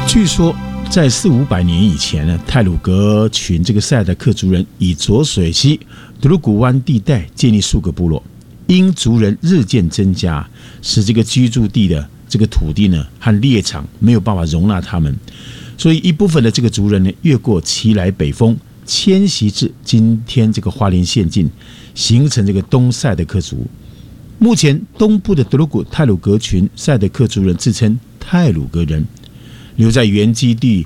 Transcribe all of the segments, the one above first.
据说在400-500年以前呢，太鲁阁群这个塞尔达克族人以浊水溪德鲁古湾地带建立数个部落，因族人日渐增加，使这个居住地的这个土地呢和猎场没有办法容纳他们，所以一部分的这个族人呢越过奇莱北峰，迁徙至今天这个花莲县境，形成这个东塞德克族。目前东部的德鲁古太鲁阁群塞德克族人自称太鲁阁人，留在原基地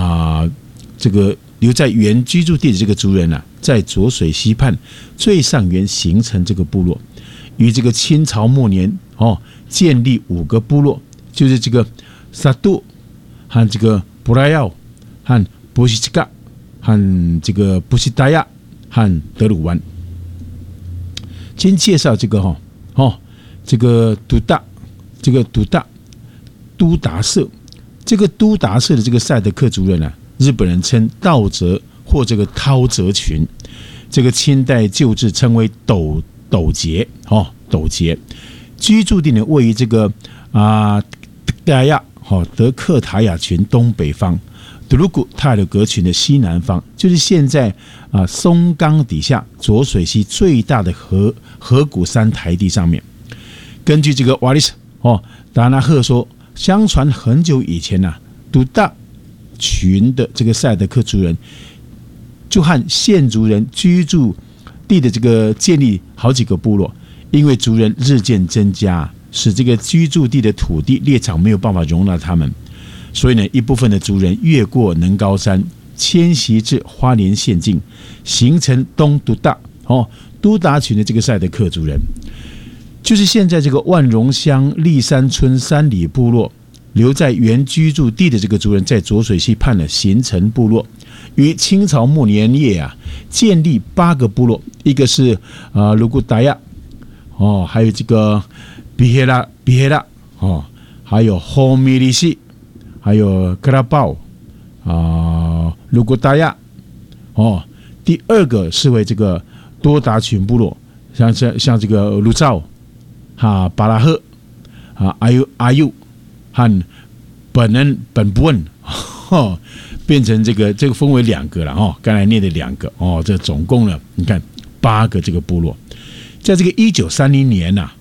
留在原居住地的这个族人在浊水溪畔最上缘形成这个部落，于这个清朝末年建立5个部落，就是这个萨杜和这个布拉耀和波西吉嘎和这个布西达亚和德鲁湾。先介绍这个这个都达社，这个都达社的这个塞德克族人日本人称道泽或这个涛泽群，这个清代旧制称为斗节，居住地呢位于这个德克塔亚群东北方，德鲁古太鲁阁群的西南方，就是现在松冈底下浊水溪最大的河谷山台地上面。根据这个瓦利斯达纳赫说，相传很久以前都大群的这个塞德克族人就和现族人居住地的这个建立好几个部落，因为族人日渐增加，使这个居住地的土地猎场没有办法容纳他们，所以呢，一部分的族人越过能高山，迁徙至花莲县境，形成东都达群的这个塞德克族人。就是现在这个万荣乡立山村三里部落，留在原居住地的这个族人在浊水溪畔形成部落，于清朝末年叶建立8个部落，一个是鲁古达亚还有这个比黑拉还有后米利西，还有克拉鲍鲁古达亚第2个是为这个多达群部落，像这个鲁兆巴拉赫阿尤和本布恩变成这个分为2个了刚才念的2个这总共呢，你看8个这个部落。在这个1930年